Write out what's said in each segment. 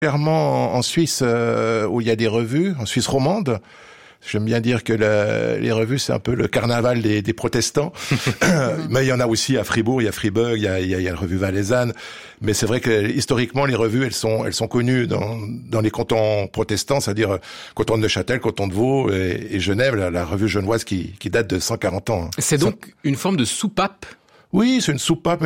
Clairement en Suisse, où il y a des revues, en Suisse romande. J'aime bien dire que les revues, c'est un peu le carnaval des protestants. Mais il y en a aussi à Fribourg, il y a Fribourg, il y a la revue valaisanne. Mais c'est vrai que historiquement, les revues, elles sont connues dans les cantons protestants, c'est-à-dire canton de Neuchâtel, canton de Vaud et Genève, la revue genevoise qui date de 140 ans. C'est donc une forme de soupape? Oui, c'est une soupape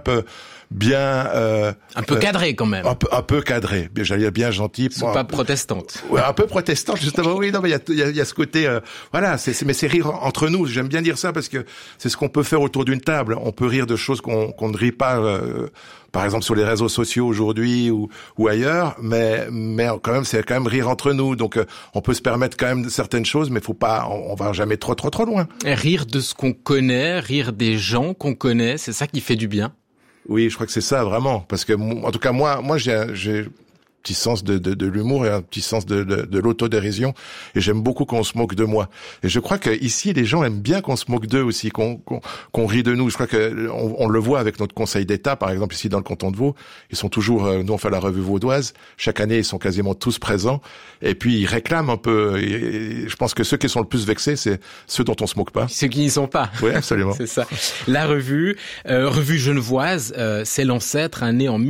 bien un peu cadrée quand même. Un peu cadrée, j'allais dire bien gentille. Soupape protestante. Ouais, un peu protestante justement. Oui, non, mais il y a ce côté voilà, mais c'est rire entre nous. J'aime bien dire ça parce que c'est ce qu'on peut faire autour d'une table. On peut rire de choses qu'on ne rit pas par exemple sur les réseaux sociaux aujourd'hui ou ailleurs, mais quand même c'est quand même rire entre nous. Donc on peut se permettre quand même certaines choses, mais faut pas on va jamais trop loin. Et rire de ce qu'on connaît, rire des gens qu'on connaît, c'est ça qui fait du bien. Oui, je crois que c'est ça vraiment, parce que en tout cas moi j'ai petit sens de l'humour et un petit sens de l'autodérision, et j'aime beaucoup qu'on se moque de moi. Et je crois que ici les gens aiment bien qu'on se moque d'eux aussi, qu'on rit de nous. Je crois que on le voit avec notre Conseil d'État, par exemple ici dans le canton de Vaud, ils sont toujours, nous on fait la revue vaudoise, chaque année ils sont quasiment tous présents, et puis ils réclament un peu. Et je pense que ceux qui sont le plus vexés, c'est ceux dont on se moque pas. Ceux qui n'y sont pas. Oui, absolument. C'est ça. La revue genevoise, c'est l'ancêtre, née en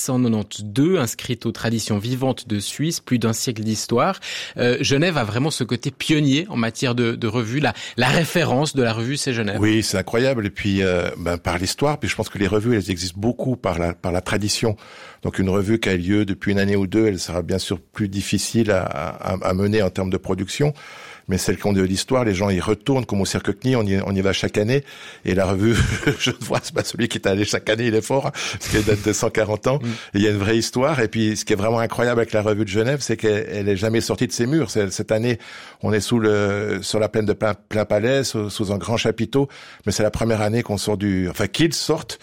1892, inscrite aux traditions vivante de Suisse, plus d'un siècle d'histoire. Genève a vraiment ce côté pionnier en matière de revue. La référence de la revue, c'est Genève. Oui, c'est incroyable. Et puis par l'histoire, puis je pense que les revues, elles existent beaucoup par la tradition. Donc une revue qui a lieu depuis une année ou deux, elle sera bien sûr plus difficile à mener en termes de production. Mais celle qui ont de l'histoire, les gens y retournent, comme au Cirque Knie, on y va chaque année. Et la revue, je vois, c'est pas celui qui est allé chaque année, il est fort, parce qu'elle date de 140 ans. Et il y a une vraie histoire. Et puis, ce qui est vraiment incroyable avec la revue de Genève, c'est qu'elle est jamais sortie de ses murs. Cette année, on est sur la plaine de Plein Palais, sous un grand chapiteau. Mais c'est la première année qu'ils sortent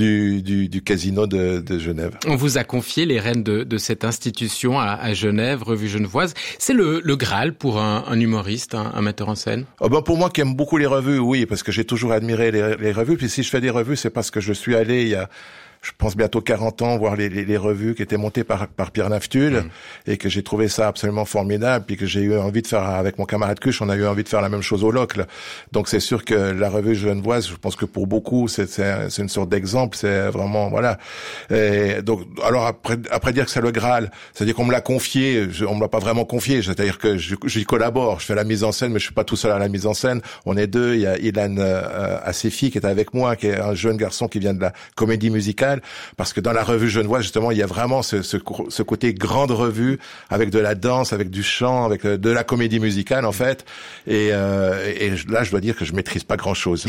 du casino de Genève. On vous a confié les rênes de cette institution à Genève, revue genevoise. C'est le Graal pour un humoriste, un metteur en scène? Pour moi qui aime beaucoup les revues, oui, parce que j'ai toujours admiré les revues. Puis si je fais des revues, c'est parce que je suis allé il y a, je pense bientôt 40 ans, voir les revues qui étaient montées par Pierre Naftul, et que j'ai trouvé ça absolument formidable, puis que j'ai eu envie de faire avec mon camarade Cuche, on a eu envie de faire la même chose au Locle. Donc c'est sûr que la revue genevoise, je pense que pour beaucoup, c'est une sorte d'exemple, c'est vraiment, voilà. Et donc, alors après dire que c'est le Graal, c'est-à-dire qu'on me l'a confié, on me l'a pas vraiment confié, c'est-à-dire que j'y collabore, je fais la mise en scène, mais je suis pas tout seul à la mise en scène, on est deux, il y a Ilan Assefi qui est avec moi, qui est un jeune garçon qui vient de la comédie musicale, parce que dans la revue genevoise, justement, il y a vraiment ce côté grande revue, avec de la danse, avec du chant, avec de la comédie musicale, en fait. Et là, je dois dire que je maîtrise pas grand-chose.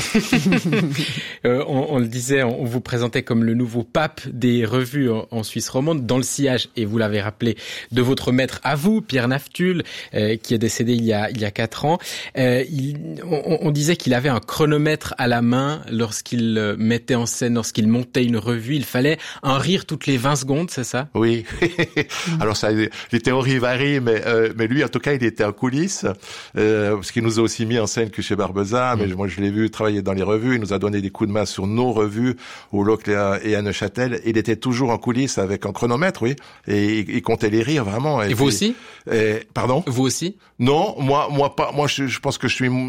On le disait, on vous présentait comme le nouveau pape des revues en Suisse romande, dans le sillage, et vous l'avez rappelé, de votre maître à vous, Pierre Naftul, qui est décédé il y a 4 ans. On disait qu'il avait un chronomètre à la main lorsqu'il mettait en scène, lorsqu'il montait une revue. Il fallait un rire toutes les 20 secondes, c'est ça? Oui. Alors ça, les théories varient, mais lui, en tout cas, il était en coulisses, parce qu'il nous a aussi mis en scène que chez Barbeza, mais moi, je l'ai vu travailler dans les revues. Il nous a donné des coups de main sur nos revues, au Locle et à Neuchâtel. Il était toujours en coulisses avec un chronomètre, oui. Et il comptait les rires, vraiment. Et vous aussi? Pardon? Vous aussi? Non, moi pas. Moi, je pense que je suis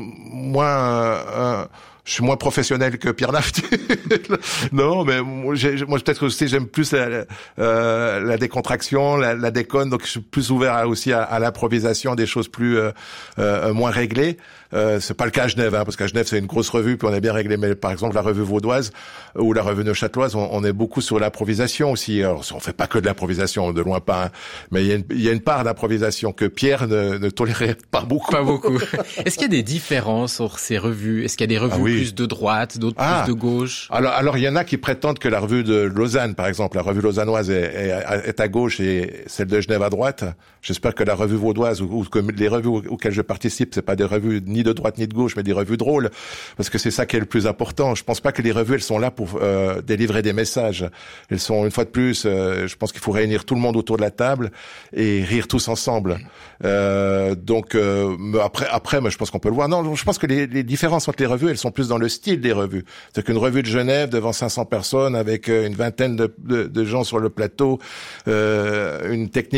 moins professionnel que Pierre Naftul. Non, mais moi peut-être aussi j'aime plus la décontraction, la déconne, donc je suis plus ouvert aussi à l'improvisation, des choses plus moins réglées. C'est pas le cas à Genève, parce qu'à Genève c'est une grosse revue, puis on est bien réglé. Mais par exemple la revue vaudoise ou la revue neuchâteloise, on est beaucoup sur l'improvisation aussi. Alors on fait pas que de l'improvisation, de loin pas, mais il y a une part d'improvisation que Pierre ne tolérait pas beaucoup. Pas beaucoup. Est-ce qu'il y a des différences sur ces revues? Est-ce qu'il y a des revues plus de droite, d'autres plus de gauche? Alors il y en a qui prétendent que la revue de Lausanne, par exemple, la revue lausannoise est à gauche et celle de Genève à droite. J'espère que la revue vaudoise ou que les revues auxquelles je participe, c'est pas des revues ni de droite ni de gauche, mais des revues drôles, parce que c'est ça qui est le plus important. Je pense pas que les revues elles sont là pour délivrer des messages. Elles sont, une fois de plus, je pense qu'il faut réunir tout le monde autour de la table et rire tous ensemble. Donc après, moi, je pense qu'on peut le voir. Non, je pense que les différences entre les revues, elles sont plus dans le style des revues. C'est qu'une revue de Genève devant 500 personnes avec une vingtaine de gens sur le plateau, une technique